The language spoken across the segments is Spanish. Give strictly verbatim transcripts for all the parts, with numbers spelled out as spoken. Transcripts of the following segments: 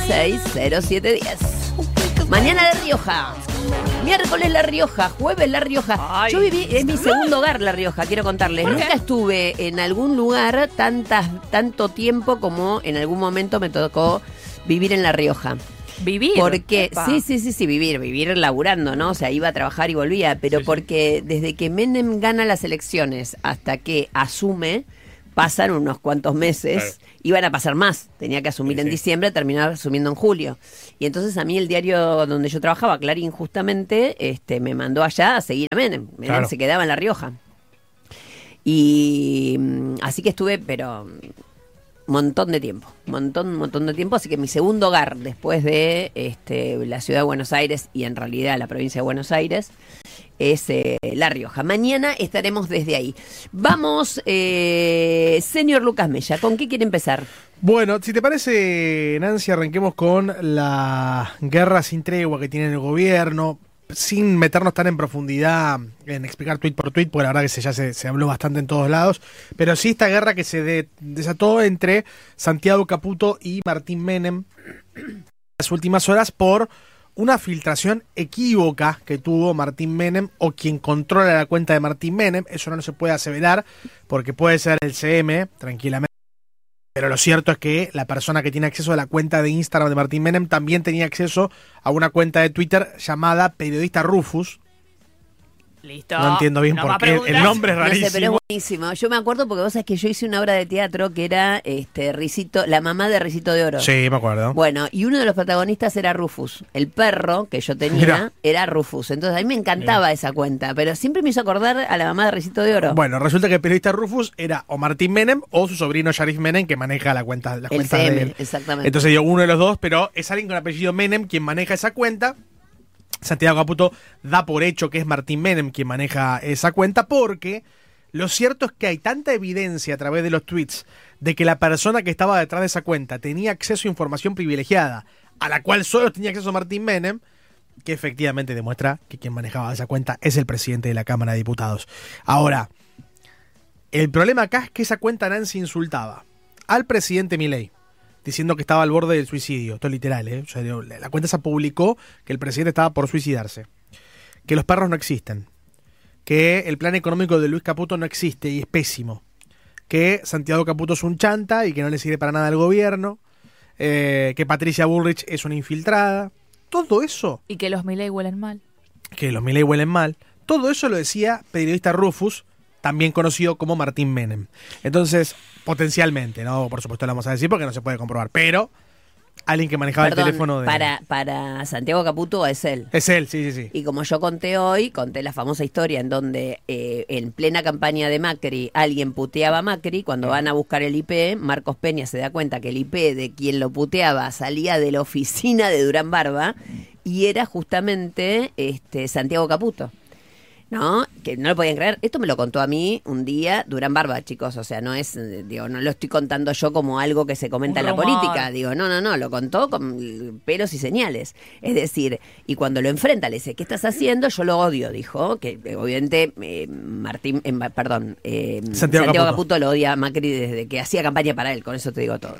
seis cero siete diez. Mañana La Rioja, miércoles La Rioja, jueves La Rioja. Ay. Yo viví, es mi segundo hogar La Rioja, quiero contarles. Nunca estuve en algún lugar tantas, tanto tiempo como en algún momento me tocó vivir en La Rioja. ¿Vivir? Porque, sí, sí, sí, sí, vivir, vivir laburando, ¿no? O sea, iba a trabajar y volvía, pero sí, porque sí. Desde que Menem gana las elecciones hasta que asume, pasan unos cuantos meses, claro. Iban a pasar más, tenía que asumir sí, en sí. diciembre, terminar asumiendo en julio. Y entonces a mí el diario donde yo trabajaba, Clarín, justamente, este, me mandó allá a seguir a Menem. Menem claro. Se quedaba en La Rioja. Y así que estuve, pero... montón de tiempo, montón, montón de tiempo, así que mi segundo hogar después de este, la ciudad de Buenos Aires y en realidad la provincia de Buenos Aires es eh, La Rioja. Mañana estaremos desde ahí. Vamos, eh, señor Lucas Mella, ¿con qué quiere empezar? Bueno, si te parece, Nancy, arranquemos con la guerra sin tregua que tiene el gobierno, sin meternos tan en profundidad en explicar tuit por tuit, porque la verdad que se, ya se, se habló bastante en todos lados, pero sí esta guerra que se de, desató entre Santiago Caputo y Martín Menem en las últimas horas por una filtración equívoca que tuvo Martín Menem o quien controla la cuenta de Martín Menem. Eso no se puede aseverar porque puede ser el C M, tranquilamente. Pero lo cierto es que la persona que tiene acceso a la cuenta de Instagram de Martín Menem también tenía acceso a una cuenta de Twitter llamada Periodista Rufus. Listo. No entiendo bien no por qué. El nombre es rarísimo. No sé, pero es buenísimo. Yo me acuerdo porque vos sabés que yo hice una obra de teatro que era este Risito, la mamá de Risito de Oro. Sí, me acuerdo. Bueno, y uno de los protagonistas era Rufus. El perro que yo tenía Mirá. era Rufus. Entonces a mí me encantaba Mirá. esa cuenta, pero siempre me hizo acordar a la mamá de Risito de Oro. Bueno, resulta que el periodista Rufus era o Martín Menem o su sobrino Sharif Menem, que maneja la cuenta, las el cuentas C M, de él. Exactamente. Entonces yo uno de los dos, pero es alguien con apellido Menem quien maneja esa cuenta. Santiago Caputo da por hecho que es Martín Menem quien maneja esa cuenta, porque lo cierto es que hay tanta evidencia a través de los tweets de que la persona que estaba detrás de esa cuenta tenía acceso a información privilegiada, a la cual solo tenía acceso Martín Menem, que efectivamente demuestra que quien manejaba esa cuenta es el presidente de la Cámara de Diputados. Ahora, el problema acá es que esa cuenta Nancy insultaba al presidente Milei, diciendo que estaba al borde del suicidio. Esto es literal, ¿eh? O sea, la cuenta se publicó que el presidente estaba por suicidarse. Que los perros no existen. Que el plan económico de Luis Caputo no existe y es pésimo. Que Santiago Caputo es un chanta y que no le sirve para nada al gobierno. Eh, que Patricia Bullrich es una infiltrada. Todo eso. Y que los Milei huelen mal. Que los Milei huelen mal. Todo eso lo decía periodista Rufus, también conocido como Martín Menem. Entonces, potencialmente, no, por supuesto lo vamos a decir porque no se puede comprobar, pero alguien que manejaba Perdón, el teléfono de... Para, para Santiago Caputo es él. Es él, sí, sí, sí. Y como yo conté hoy, conté la famosa historia en donde eh, en plena campaña de Macri alguien puteaba a Macri, cuando van a buscar el I P, Marcos Peña se da cuenta que el I P de quien lo puteaba salía de la oficina de Durán Barba y era justamente este Santiago Caputo. ¿No? Que no lo podían creer. Esto me lo contó a mí un día Durán Barba, chicos. O sea, no es, digo, no lo estoy contando yo como algo que se comenta en la política. Digo, no, no, no, lo contó con pelos y señales. Es decir, y cuando lo enfrenta, le dice, ¿qué estás haciendo? Yo lo odio, dijo. Que obviamente eh, Martín, eh, perdón, eh, Santiago, Santiago Caputo. Caputo lo odia a Macri desde que hacía campaña para él. Con eso te digo todo.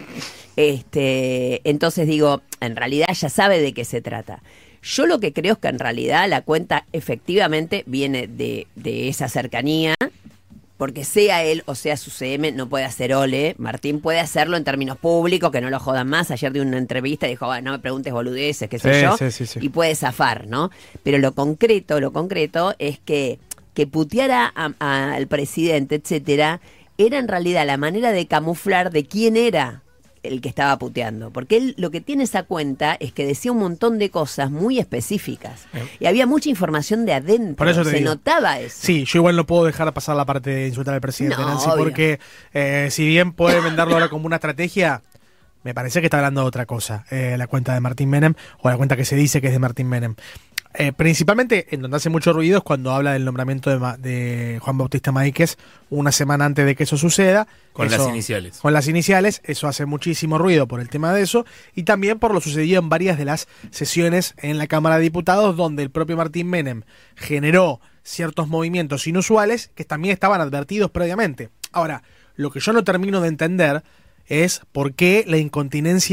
Este, entonces digo, en realidad ya sabe de qué se trata. Yo lo que creo es que en realidad la cuenta efectivamente viene de, de esa cercanía, porque sea él o sea su C M, no puede hacer ole. Martín puede hacerlo en términos públicos, que no lo jodan más. Ayer dio una entrevista y dijo, bueno, no me preguntes boludeces, qué sé sí, yo, sí, sí, sí. Y puede zafar, ¿no? Pero lo concreto, lo concreto es que, que puteara a, a, al presidente, etcétera, era en realidad la manera de camuflar de quién era el que estaba puteando, porque él lo que tiene esa cuenta es que decía un montón de cosas muy específicas eh. y había mucha información de adentro. Por eso te se digo. Notaba eso. Sí, yo igual no puedo dejar pasar la parte de insultar al presidente, no, Nancy, obvio. porque eh, si bien puede venderlo ahora como una estrategia, me parece que está hablando de otra cosa, eh, la cuenta de Martín Menem, o la cuenta que se dice que es de Martín Menem. Eh, principalmente en donde hace mucho ruido es cuando habla del nombramiento de, Ma- de Juan Bautista Máiquez una semana antes de que eso suceda. Con eso, las iniciales. Con las iniciales, eso hace muchísimo ruido por el tema de eso y también por lo sucedido en varias de las sesiones en la Cámara de Diputados donde el propio Martín Menem generó ciertos movimientos inusuales que también estaban advertidos previamente. Ahora, lo que yo no termino de entender es por qué la incontinencia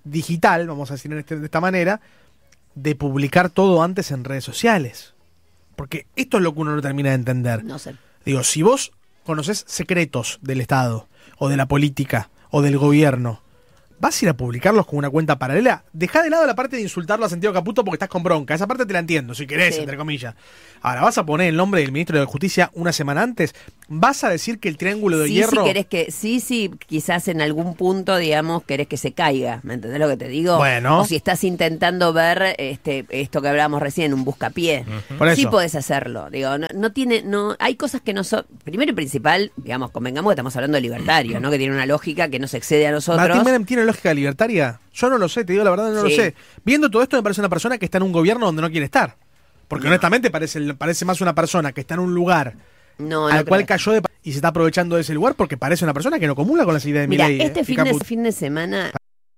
digital, vamos a decir en este, de esta manera, de publicar todo antes en redes sociales. Porque esto es lo que uno no termina de entender. No sé. Digo, si vos conocés secretos del Estado, o de la política, o del gobierno, ¿vas a ir a publicarlos con una cuenta paralela? Dejá de lado la parte de insultarlo a Santiago Caputo porque estás con bronca. Esa parte te la entiendo, si querés, Sí. entre comillas. Ahora, ¿vas a poner el nombre del ministro de Justicia una semana antes? ¿Vas a decir que el triángulo de Sí, hierro... sí, querés que, sí, sí, quizás en algún punto, digamos, querés que se caiga. ¿Me entendés lo que te digo? Bueno. O si estás intentando ver este esto que hablábamos recién, un buscapié. Por eso. Sí podés hacerlo. Digo, no, no tiene, no, hay cosas que no son. Primero y principal, digamos, convengamos que estamos hablando de libertarios, ¿no? Que tiene una lógica que no se excede a nosotros. ¿Martín Menem tiene lógica libertaria? Yo no lo sé, te digo la verdad, no Sí. lo sé. Viendo todo esto me parece una persona que está en un gobierno donde no quiere estar. Porque No. honestamente parece, parece más una persona que está en un lugar No, al no cual creo. cayó de, y se está aprovechando de ese lugar porque parece una persona que no comula con las ideas de Mira, Milei. este eh, y fin de, Caputo. fin de semana.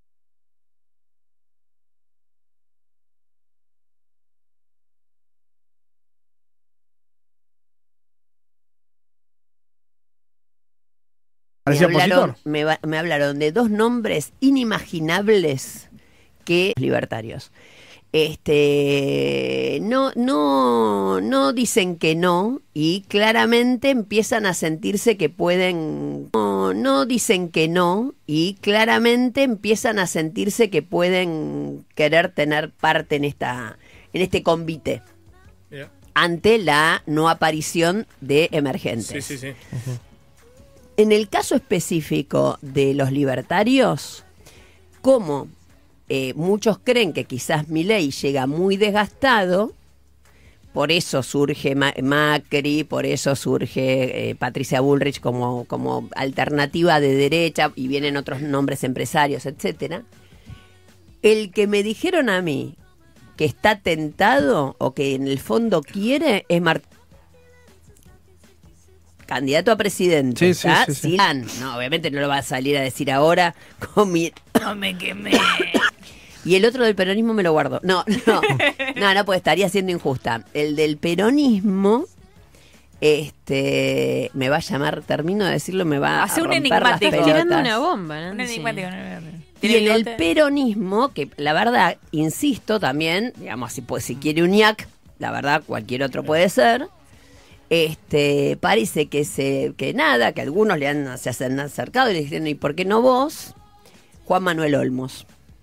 Me Parecía hablaron, opositor. me, va- me hablaron de dos nombres inimaginables que libertarios. Este no, no, no dicen que no, y claramente empiezan a sentirse que pueden. No, no dicen que no, y claramente empiezan a sentirse que pueden querer tener parte en esta, en este convite Yeah. ante la no aparición de emergentes. Sí, sí, sí. En el caso específico de los libertarios, como eh, muchos creen que quizás Milei llega muy desgastado, por eso surge Ma- Macri, por eso surge eh, Patricia Bullrich como, como alternativa de derecha, y vienen otros nombres empresarios, etcétera. El que me dijeron a mí que está tentado o que en el fondo quiere es Martín. Candidato a presidente. Sí, sí, ¿está? sí, sí. Silán. No, obviamente no lo va a salir a decir ahora con mi... No me quemé. Y el otro del peronismo me lo guardo. No, no, no, no, pues estaría siendo injusta. El del peronismo, este, me va a llamar, termino de decirlo, me va a Hace un romper las enigmático. pelotas. Tirando una bomba, ¿no? Un enigmático. Y ¿Tiene en el bigote? peronismo, que la verdad, insisto también, digamos, si, pues, si quiere un ñac, la verdad, cualquier otro puede ser. Este, parece que se, que nada, que algunos le han, se han acercado y le dicen, ¿y por qué no vos? Juan Manuel Olmos.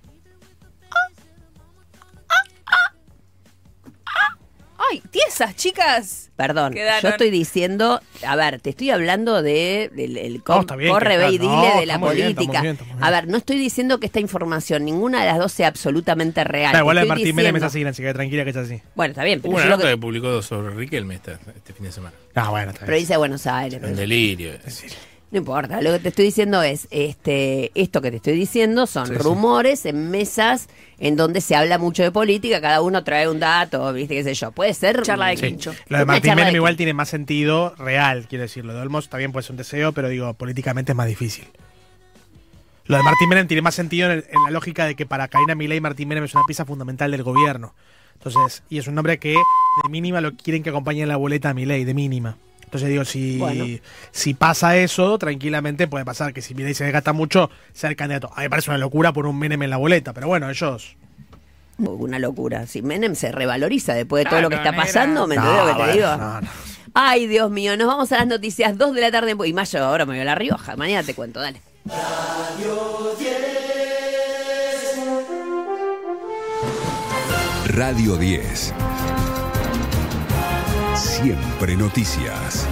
Ay, tiesas, chicas. Perdón, Quedaron. yo estoy diciendo, a ver, te estoy hablando de del el co- No, está bien, corre, que ve y está- dile no, de la está muy bien, está política. muy bien, está muy bien. A ver, no estoy diciendo que esta información, ninguna de las dos sea absolutamente real. Da igual Te la de estoy Martín Menem es diciendo- así, así que tranquila que es así. Bueno, está bien, pero, Hubo una yo lo nota que- que publicó sobre Riquelme este, este fin de semana. Ah, bueno, está bien. provincia de Buenos Aires. Un pero- delirio. No importa, lo que te estoy diciendo es, este, esto que te estoy diciendo son Sí, sí. rumores en mesas en donde se habla mucho de política, cada uno trae un dato, viste, qué sé yo, puede ser... Charla de mm, Sí. quincho. Lo de Una Martín charla Menem de igual quincho. tiene más sentido real, quiero decir. Lo de Olmos también puede ser un deseo, pero digo, políticamente es más difícil. Lo de Martín Menem tiene más sentido en, el- en la lógica de que para Karina Milei Martín Menem es una pieza fundamental del gobierno. Entonces, y es un nombre que de mínima lo quieren que acompañe en la boleta a Milei, de mínima. Entonces digo, si, Bueno. si pasa eso, tranquilamente puede pasar que si Milei se desgasta mucho, sea el candidato. A mí me parece una locura por un Menem en la boleta, pero bueno, ellos... Una locura. Si Menem se revaloriza después de todo lo que Claro, está pasando, ¿me No, entendés lo que te bueno, digo? no, no. Ay, Dios mío, nos vamos a las noticias dos de la tarde. Y mayo, ahora me voy a La Rioja. Mañana te cuento, dale. Radio diez. Siempre noticias.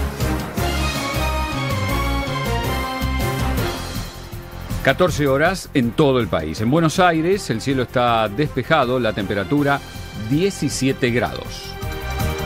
catorce horas en todo el país. En Buenos Aires el cielo está despejado, la temperatura diecisiete grados.